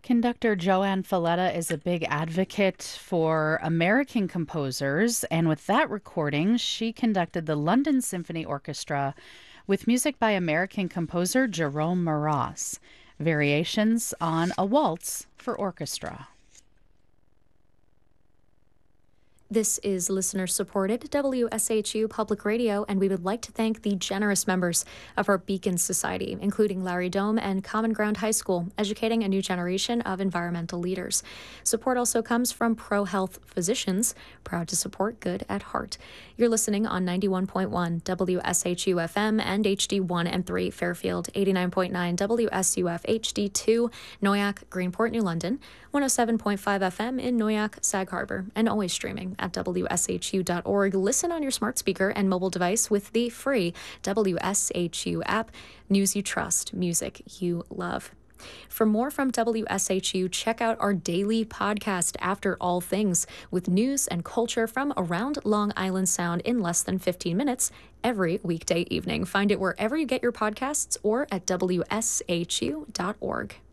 Conductor Joanne Falletta is a big advocate for American composers, and with that recording, she conducted the London Symphony Orchestra with music by American composer Jerome Moross, variations on a waltz for orchestra. This is listener-supported WSHU Public Radio, and we would like to thank the generous members of our Beacon Society, including Larry Dome and Common Ground High School, educating a new generation of environmental leaders. Support also comes from ProHealth Physicians, proud to support good at heart. You're listening on 91.1 WSHU FM and HD1 and 3 Fairfield, 89.9 WSUF HD2 Noyak, Greenport, New London, 107.5 FM in Noyak, Sag Harbor, and always streaming at WSHU.org. Listen on your smart speaker and mobile device with the free WSHU app. News you trust, music you love. For more from WSHU, check out our daily podcast, After All Things, with news and culture from around Long Island Sound in less than 15 minutes every weekday evening. Find it wherever you get your podcasts or at WSHU.org.